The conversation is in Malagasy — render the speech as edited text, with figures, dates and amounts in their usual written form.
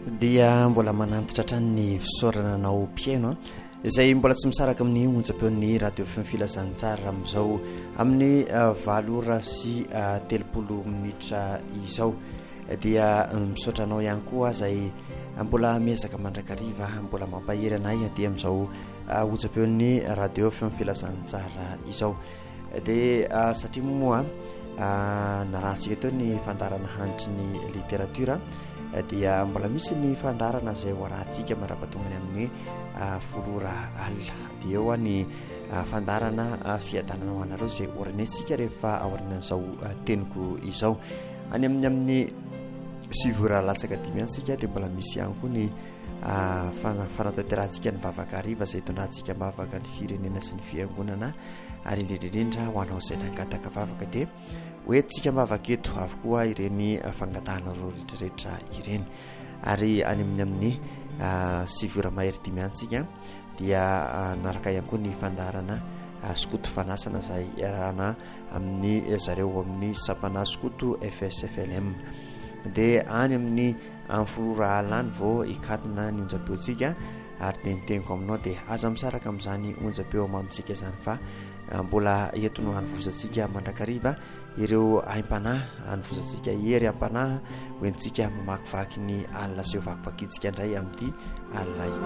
dia mbola manantitra hatrany ny fisaorananao piaino izay mbola tsy misaraka amin'ny onjam-peon'ny radio FM filazantsara amin'izao amin'ny 7:30 minitra izao dia misaotranao ihany koa izay mbola miezaka mandrakariva mbola mampahery anay dia amin'izao onjam-peon'ny radio FM filazantsara izao dia satria moa narahantsika teo ny fandarana hanitry ny literatura dia mbola misy ny fandarana izay hoarahantsika marapatonany amin'ny 10 alina dia eo ny fandarana fiadanana ho anareo izay oranesika rehefa aorinan'izao teniko izao any amin'ny 7 latsaka 5 antsika dia mbola misy ihany koa ny fanatanterantsika ny vavaka hariva izay tondrahantsika mavaka ny firenena sy ny fiangonana ary indrindrindrindra ho anao izay nangataka vavaka dia hoentsika mavaka eto avokoa ireny fangatahana reo rehetrarehetra ireny ary any amin'ny 7 mahery 5 antsika dia naraka ihany koa ny fandarana skoto fanasana izay iarahana amin'ny zareo amin'ny sapana skoto FSFLM dia any amin'ny 10 alina vao ikatona ny onjam-peontsika ary teniteniko aminao dia aza misaraka amin'izany onjam-peo mamintsika izany fa mbola eto no hanovozantsika mandrakariva ireo aim-panahy hanovozantsika hery am-panahy hoentsika mamakivaky ny alina sy vakivakintsika indray amin'ity alina ity